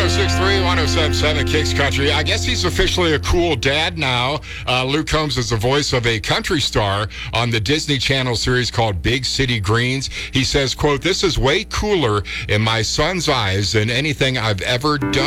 1063, 1077 Kicks Country. I guess he's officially a cool dad now. Luke Combs is the voice of a country star on the Disney Channel series called Big City Greens. He says, quote, "This is way cooler in my son's eyes than anything I've ever done."